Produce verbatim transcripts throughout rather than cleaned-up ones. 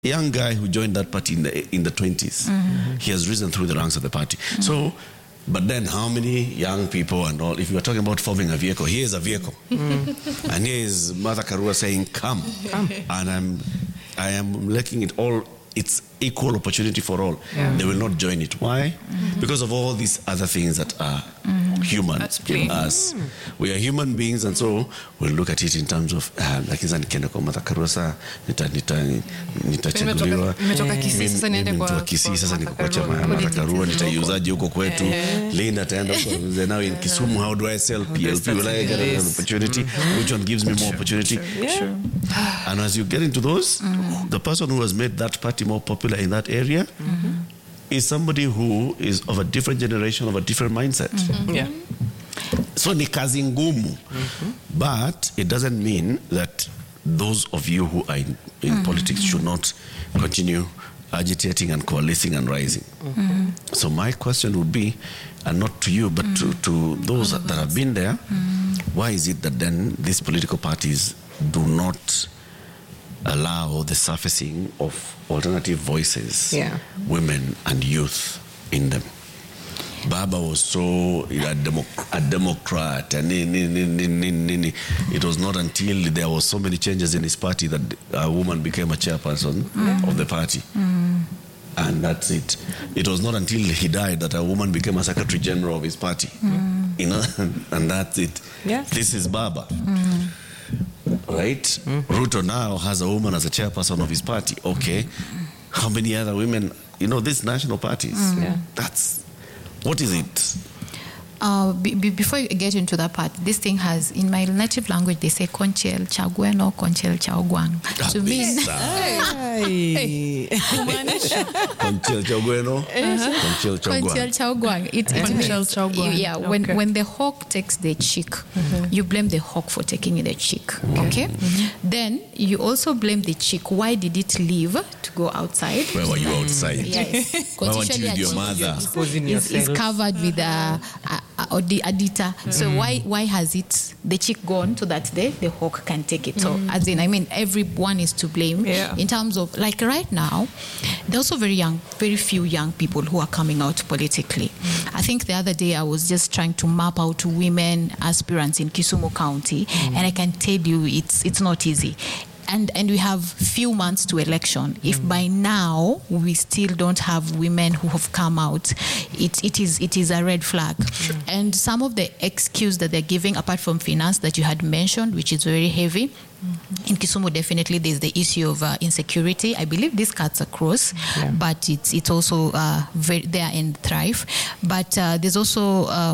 young guy who joined that party in the in the twenties. Mm-hmm. He has risen through the ranks of the party. Mm-hmm. So, but then how many young people and all, if you are talking about forming a vehicle, here is a vehicle. Mm. And here is Martha Karua saying, come. come. And I'm, I am making it all, it's equal opportunity for all. Yeah. They will not join it. Why? Mm-hmm. Because of all these other things that are mm-hmm. human in us. Mm. We are human beings, and so we'll look at it in terms of lakini nikienda kwa Martha Karua nita nita nitachaguliwa mimi mtu wa Kisii sasa niko kwa chama ya Martha Karua nitaiuzaje huko kwetu. Linda ataenda kwa now in Kisumu, how do I sell P L P? Will I get an opportunity? Which one gives me more opportunity? And as you get into those, the person who has made that party more popular in that area mm-hmm. is somebody who is of a different generation, of a different mindset. Mm-hmm. Yeah. So ni kazi ngumu. Mm-hmm. But it doesn't mean that those of you who are in, in mm-hmm. politics should not continue agitating and coalescing and rising. Mm-hmm. So my question would be, and not to you, but mm-hmm. to, to those that have been there, mm-hmm. why is it that then these political parties do not allow the surfacing of alternative voices, yeah. women and youth in them? Baba was so a, demo, a Democrat, and it was not until there was so many changes in his party that a woman became a chairperson mm. of the party. Mm. And that's it. It was not until he died that a woman became a secretary general of his party. Mm. You know, and that's it. Yeah. This is Baba. Mm. Right? Mm. Ruto now has a woman as a chairperson of his party. Okay. How many other women, you know, these national parties? Mm. Yeah. That's, what is it? Uh, be, be, before you get into that part, this thing has, in my native language, they say Conchel Chagweno, Conchel Chaogwang. To mean, Conchel Chaogweno, Conchel Chaogwang. Conchel Chaogwang. It, it means, yeah, okay. when, when the hawk takes the chick, mm-hmm. you blame the hawk for taking the chick. Okay. okay? Mm-hmm. Then you also blame the chick. Why did it leave to go outside? Where were you outside? Yes. Why weren't you with your mother? Is, is covered with a, a or the adita. Mm. So why why has it the chick gone so that the, the hawk can take it? So mm. as in, I mean, everyone is to blame yeah. in terms of, like right now, there are also very young, very few young people who are coming out politically. Mm. I think the other day I was just trying to map out women aspirants in Kisumu County, mm. and I can tell you it's it's not easy. And and we have few months to election. If mm. by now we still don't have women who have come out, it it is it is a red flag. Mm. And some of the excuse that they're giving, apart from finance that you had mentioned, which is very heavy, mm-hmm. in Kisumu definitely there's the issue of uh, insecurity. I believe this cuts across, yeah. but it's it's also uh, very there and thrive. But uh, there's also uh,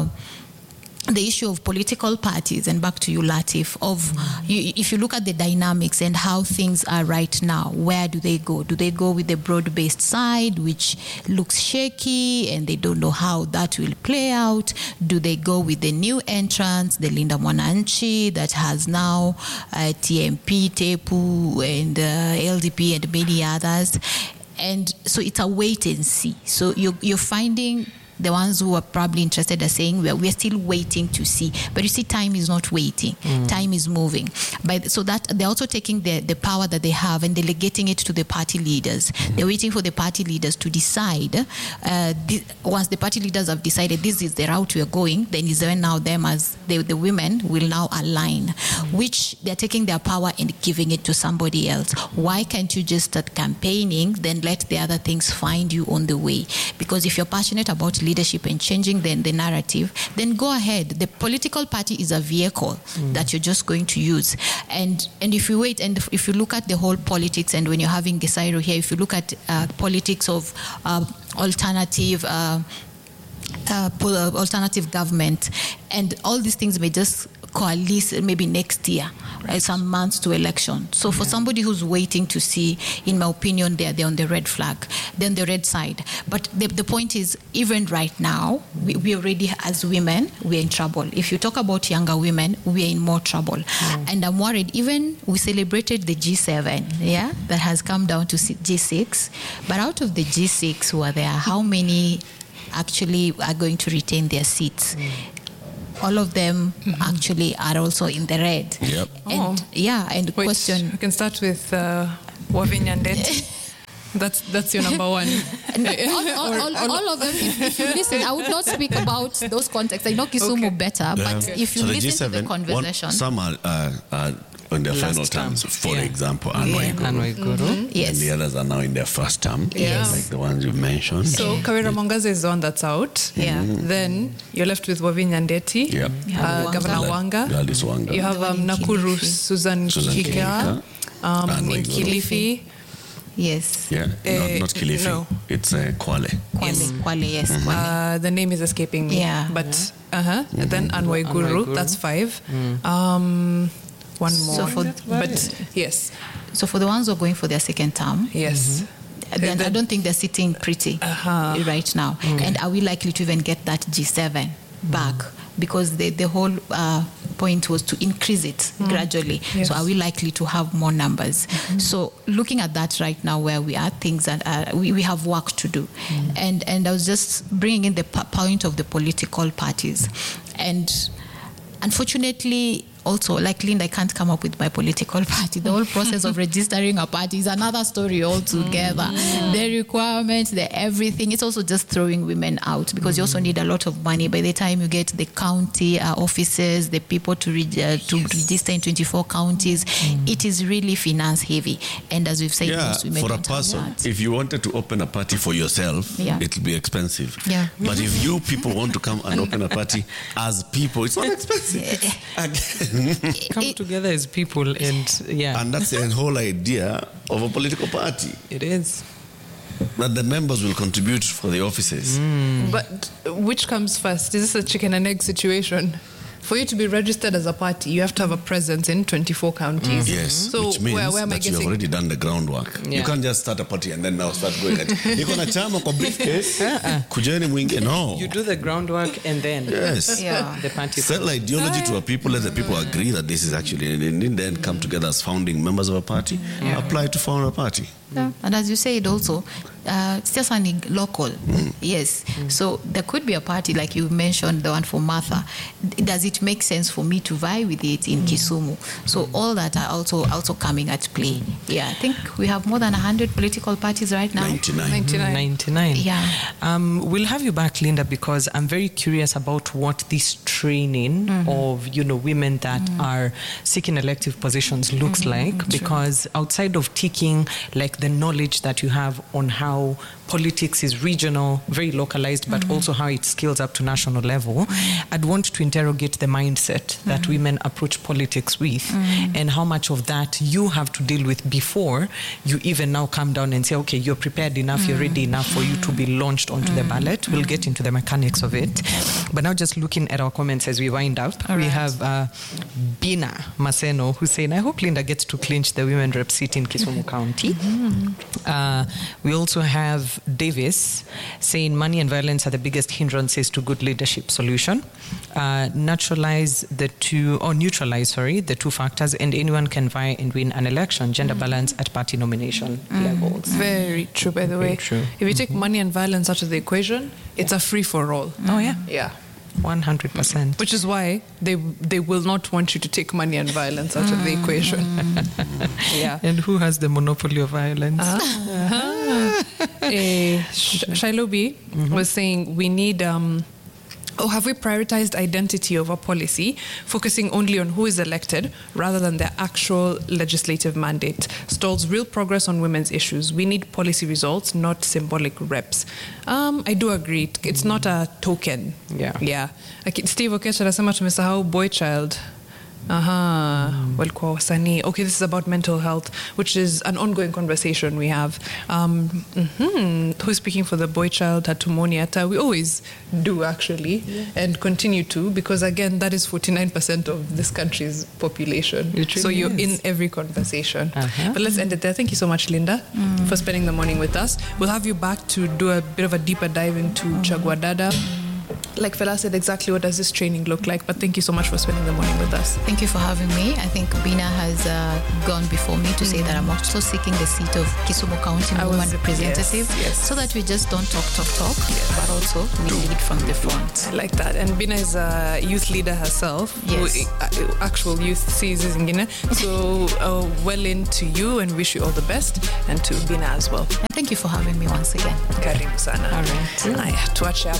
the issue of political parties, and back to you, Latif, of mm-hmm. you, if you look at the dynamics and how things are right now, where do they go? Do they go with the broad-based side, which looks shaky and they don't know how that will play out? Do they go with the new entrants, the Linda Mwananchi that has now uh, T M P, Tepu, and uh, L D P and many others? And so it's a wait and see. So you're, you're finding the ones who are probably interested are saying, well, we're still waiting to see. But you see, time is not waiting. Mm. Time is moving. But, so that they're also taking the, the power that they have and delegating it to the party leaders. Mm. They're waiting for the party leaders to decide. Uh, this, once the party leaders have decided this is the route we're going, then is when now them as the, the women will now align, mm. which they're taking their power and giving it to somebody else. Why can't you just start campaigning, then let the other things find you on the way? Because if you're passionate about leadership and changing the, the narrative, then go ahead. The political party is a vehicle mm. that you're just going to use. And and if you wait, and if you look at the whole politics, and when you're having Gisairo here, if you look at uh, politics of uh, alternative uh, uh, alternative government, and all these things may just coalesce maybe next year, right. uh, some months to election. So for yeah. somebody who's waiting to see, in my opinion, they're, they're on the red flag, then the red side. But the, the point is, even right now, we, we already, as women, we're in trouble. If you talk about younger women, we're in more trouble. Mm. And I'm worried, even we celebrated the G seven, yeah, that has come down to G six. But out of the G six who are there, how many actually are going to retain their seats? Mm. All of them mm-hmm. actually are also in the red. Yep. And oh. yeah, and Wait, question. We can start with uh, Wavinya Ndeti. That's that's your number one. all, all, all, all of them, if, if you listen, I would not speak about those contexts. I know Kisumu okay. better, but yeah. if you so listen G seven, to the conversation. One, some are, uh, are in their Last final term. terms. For yeah. example, Anwai Guru. Anwai Guru. Mm-hmm. Yes. And the others are now in their first term. Yes. Like the ones you mentioned. So Kawira Mwangaza is the one that's out. Yeah. Mm-hmm. Then you're left with Wavinya Ndeti. Yeah. Uh, Wanga. Governor Wanga. Gladys Wanga. You have um, Nakuru Susan, Susan Kika. Um, in Kilifi. Yes. Yeah, Uh, not, not Kilifi. no. It's uh, Kwale. Kwale, Yes. Kwale, yes. Mm-hmm. Kwale. Uh, the name is escaping me. Yeah. But yeah. uh-huh. Mm-hmm. And then Anwai Guru, Anwai Guru. that's five. Mm. Um, one more. So for, but yes. so for the ones who are going for their second term, Yes. then then- I don't think they're sitting pretty Uh-huh. right now. And are we likely to even get that G seven back? Because the, the whole uh, point was to increase it gradually. Yes. So are we likely to have more numbers? So looking at that right now where we are, things that are, we, we have work to do. And, and I was just bringing in the p- point of the political parties. And unfortunately, also, like Linda, I can't come up with my political party. The whole process of registering a party is another story altogether. Mm. The requirements, the everything. It's also just throwing women out because mm. you also need a lot of money. By the time you get the county uh, offices, the people to, re- uh, to yes. register in twenty-four counties, mm. it is really finance heavy. And as we've said, yeah, most women for a don't have person, that. if you wanted to open a party for yourself, yeah. it'll be expensive. Yeah. But if you people want to come and open a party as people, it's not expensive. Again. Come It- together as people and yeah. And that's the whole idea of a political party. It is. That the members will contribute for the offices. Mm. But which comes first? Is this a chicken and egg situation? For you to be registered as a party, you have to have a presence in twenty-four counties. Yes, So which means where, where am I that you have getting? already done the groundwork. Yeah. You can't just start a party and then now start going at niko na chama kwa briefcase kujeni mwingi. No. You do the groundwork and then Yes. Yeah. the party. Sell ideology to a people, let the people agree that this is actually, and then come together as founding members of a party, Yeah. apply to found a party. Yeah. And as you said also, uh, it's just only local. Mm. Yes. Mm. So there could be a party like you mentioned, the one for Martha. Does it make sense for me to vie with it in mm. Kisumu? So all that are also also coming at play. Yeah, I think we have more than one hundred political parties right now. ninety-nine. ninety-nine. ninety-nine. Yeah. Um, we'll have you back, Linda, because I'm very curious about what this training mm-hmm. of, you know, women that mm-hmm. are seeking elective positions looks mm-hmm. like. True. Because outside of ticking, like the knowledge that you have on how politics is regional, very localized, but mm-hmm. also how it scales up to national level, mm-hmm. I'd want to interrogate the mindset that mm-hmm. women approach politics with mm-hmm. and how much of that you have to deal with before you even now come down and say, okay, you're prepared enough, mm-hmm. you're ready enough for you to be launched onto mm-hmm. the ballot. We'll get into the mechanics of it. But now just looking at our comments as we wind up, All we right. have uh, Bina Maseno who's saying, I hope Linda gets to clinch the women rep seat in Kisumu County. Mm-hmm. Uh, we also have Davis saying money and violence are the biggest hindrances to good leadership solution. Uh, naturalize the two, or neutralize, sorry, the two factors, and anyone can vie and win an election. Gender mm. balance at party nomination mm. levels. Very true, by the way. Very true. If you take mm-hmm. money and violence out of the equation, it's a free-for-all. Mm. Oh, yeah. Yeah. one hundred percent. Which is why they they will not want you to take money and violence out of the equation. Yeah. And who has the monopoly of violence? Uh-huh. uh, Sh- Shailobi mm-hmm. was saying we need... Um, Or have we prioritized identity over policy, focusing only on who is elected rather than their actual legislative mandate? Stalls real progress on women's issues. We need policy results, not symbolic reps. Um, I do agree. It's not a token. Yeah. Yeah. Like Steve Okech anasema tumesahau boy child. Aha, uh-huh. Walikuwa wasanii. Okay, this is about mental health, which is an ongoing conversation we have. Um, mm-hmm. Who's speaking for the boy child? Hatumoni Ata. We always do, actually, yeah. and continue to, because, again, that is forty-nine percent of this country's population. It really so you're is. in every conversation. Uh-huh. But let's end it there. Thank you so much, Linda, mm. for spending the morning with us. We'll have you back to do a bit of a deeper dive into mm. Chagua Dada. like Fela said, exactly what does this training look like? But thank you so much for spending the morning with us. Thank you for having me. I think Bina has uh, gone before me to mm. say that I'm also seeking the seat of Kisumu County Woman Representative, yes, yes. so that we just don't talk, talk, talk, yes. but also we lead from the front. I like that. And Bina is a youth leader herself, yes. who, uh, actual youth sees Zingine. So uh, well into you and wish you all the best, and to Bina as well. And thank you for having me once again. Karibu sana. All right. Aya, tuache